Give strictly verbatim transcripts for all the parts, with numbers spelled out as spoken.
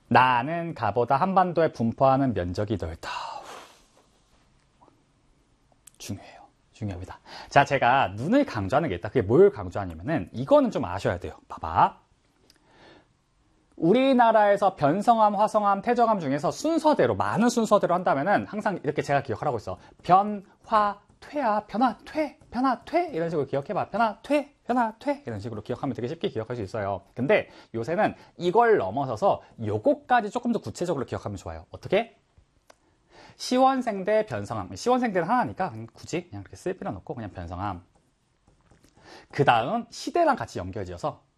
나는 가보다 한반도에 분포하는 면적이 넓다. 중요해요. 중요합니다. 자, 제가 눈을 강조하는 게 있다. 그게 뭘 강조하냐면은 이거는 좀 아셔야 돼요. 봐봐. 우리나라에서 변성암, 화성암, 태저암 중에서 순서대로, 많은 순서대로 한다면은 항상 이렇게 제가 기억하라고 있어. 변, 화, 퇴야, 변화, 퇴, 변화, 퇴 이런 식으로 기억해봐. 변화, 퇴, 변화, 퇴 이런 식으로 기억하면 되게 쉽게 기억할 수 있어요. 근데 요새는 이걸 넘어서서 요거까지 조금 더 구체적으로 기억하면 좋아요. 어떻게? 시원생대, 변성암. 시원생대는 하나니까 굳이 그냥 그렇게 쓸 필요는 없고 그냥 변성암. 그 다음 시대랑 같이 연결지어서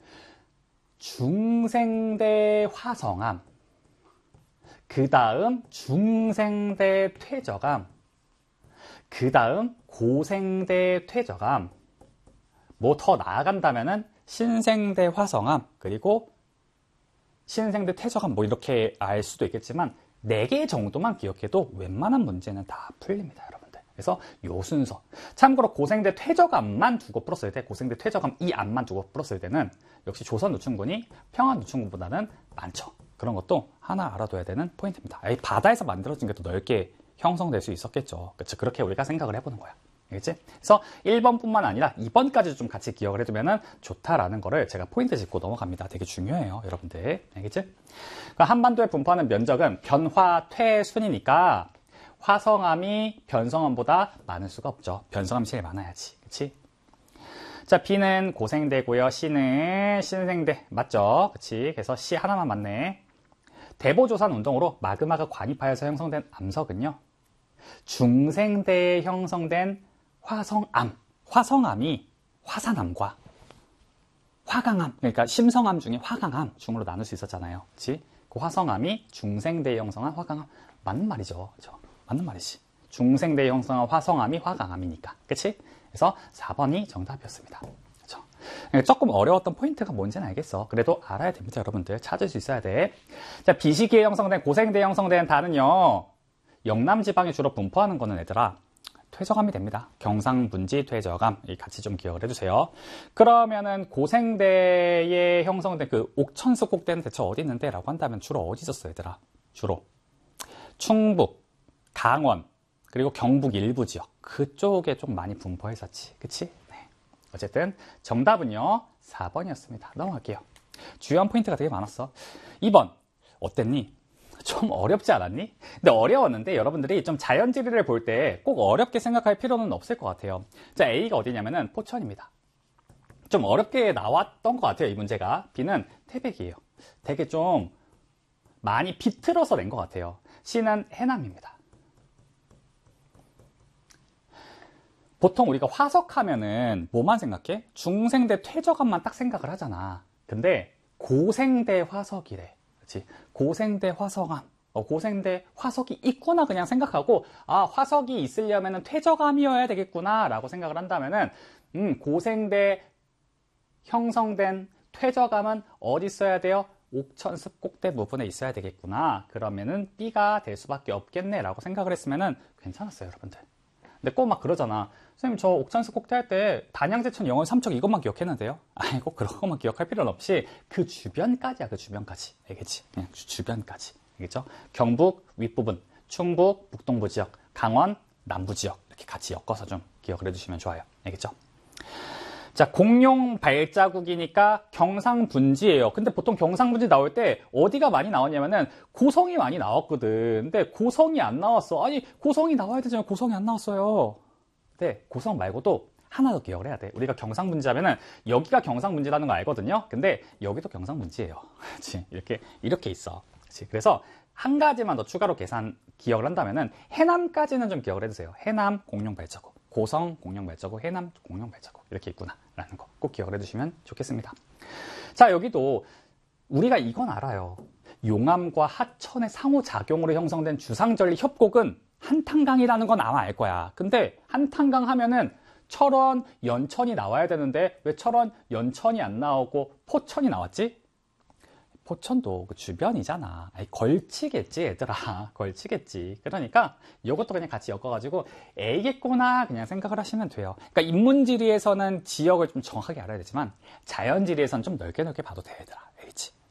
중생대 화성암, 그 다음 중생대 퇴저암, 그 다음 고생대 퇴저암, 뭐 더 나아간다면은 신생대 화성암, 그리고 신생대 퇴저암 뭐 이렇게 알 수도 있겠지만 네 개 정도만 기억해도 웬만한 문제는 다 풀립니다, 여러분들. 그래서 요 순서. 참고로 고생대 퇴저암만 두고 풀었을 때, 고생대 퇴저암 이 암만 두고 풀었을 때는 역시 조선 노충군이 평안 노충군보다는 많죠. 그런 것도 하나 알아둬야 되는 포인트입니다. 바다에서 만들어진 게 더 넓게 형성될 수 있었겠죠. 그렇죠? 그렇게 우리가 생각을 해보는 거야. 알겠지? 그래서 일 번뿐만 아니라 이 번까지도 좀 같이 기억을 해두면 좋다라는 거를 제가 포인트 짚고 넘어갑니다. 되게 중요해요, 여러분들. 알겠지? 한반도에 분포하는 면적은 변화, 퇴 순이니까 화성암이 변성암보다 많을 수가 없죠. 변성암이 제일 많아야지. 그치? 자, B는 고생대고요. C는 신생대. 맞죠? 그치? 그래서 C 하나만 맞네. 대보조산 운동으로 마그마가 관입하여서 형성된 암석은요. 중생대에 형성된 화성암. 화성암이 화산암과 화강암, 그러니까 심성암 중에 화강암 중으로 나눌 수 있었잖아요. 그치? 그 화성암이 중생대에 형성한 화강암. 맞는 말이죠. 그쵸? 맞는 말이지. 중생대에 형성한 화성암이 화강암이니까. 그치? 그래서 사 번이 정답이었습니다. 그쵸? 조금 어려웠던 포인트가 뭔지는 알겠어. 그래도 알아야 됩니다, 여러분들. 찾을 수 있어야 돼. 자, 비시기에 형성된, 고생대에 형성된 다는요, 영남지방에 주로 분포하는 거는 얘들아, 퇴저감이 됩니다. 경상분지 퇴저감. 같이 좀 기억을 해주세요. 그러면은 고생대에 형성된 그 옥천수 꼭대는 대체 어디 있는데? 라고 한다면 주로 어디 있었어, 얘들아? 주로 충북, 강원, 그리고 경북 일부 지역. 그쪽에 좀 많이 분포했었지. 그치? 네. 어쨌든 정답은요, 사 번이었습니다. 넘어갈게요. 주요한 포인트가 되게 많았어. 이 번, 어땠니? 좀 어렵지 않았니? 근데 어려웠는데 여러분들이 좀 자연지리를 볼 때 꼭 어렵게 생각할 필요는 없을 것 같아요. 자, A가 어디냐면은 포천입니다. 좀 어렵게 나왔던 것 같아요, 이 문제가. B는 태백이에요. 되게 좀 많이 비틀어서 낸 것 같아요. C는 해남입니다. 보통 우리가 화석하면은 뭐만 생각해? 중생대 퇴저감만 딱 생각을 하잖아. 근데 고생대 화석이래. 그렇지? 고생대 화성암, 어, 고생대 화석이 있구나 그냥 생각하고, 아, 화석이 있으려면 퇴저감이어야 되겠구나 라고 생각을 한다면은 음, 고생대 형성된 퇴저감은 어디 있어야 돼요? 옥천습 꼭대 부분에 있어야 되겠구나. 그러면은 B가 될 수밖에 없겠네 라고 생각을 했으면은 괜찮았어요, 여러분들. 근데 꼭 막 그러잖아. 선생님, 저 옥천습 꼭대 할 때 단양제천 영월 삼척 이것만 기억했는데요? 아니, 꼭 그런 것만 기억할 필요는 없이 그 주변까지야, 그 주변까지. 알겠지? 그냥 주변까지. 알겠죠? 경북 윗부분, 충북 북동부 지역, 강원 남부 지역 이렇게 같이 엮어서 좀 기억을 해주시면 좋아요. 알겠죠? 자, 공룡 발자국이니까 경상분지예요. 근데 보통 경상분지 나올 때 어디가 많이 나왔냐면은 고성이 많이 나왔거든. 근데 고성이 안 나왔어. 아니, 고성이 나와야 되잖아요. 고성이 안 나왔어요. 근데 고성 말고도 하나 더 기억을 해야 돼. 우리가 경상분지 하면은 여기가 경상분지라는 거 알거든요. 근데 여기도 경상분지예요. 그렇지? 이렇게 이렇게 있어. 그렇지? 그래서 한 가지만 더 추가로 계산 기억을 한다면은 해남까지는 좀 기억을 해주세요. 해남 공룡 발자국. 고성 공룡 발자국, 해남 공룡 발자국 이렇게 있구나 라는 거 꼭 기억을 해주시면 좋겠습니다. 자, 여기도 우리가 이건 알아요. 용암과 하천의 상호작용으로 형성된 주상절리 협곡은 한탄강이라는 건 아마 알 거야. 근데 한탄강 하면은 철원, 연천이 나와야 되는데 왜 철원, 연천이 안 나오고 포천이 나왔지? 포천도 그 주변이잖아. 아니, 걸치겠지, 얘들아. 걸치겠지. 그러니까 이것도 그냥 같이 엮어가지고 A겠구나 그냥 생각을 하시면 돼요. 그러니까 인문지리에서는 지역을 좀 정확하게 알아야 되지만 자연지리에서는 좀 넓게 넓게 봐도 돼, 얘들아. 알겠지?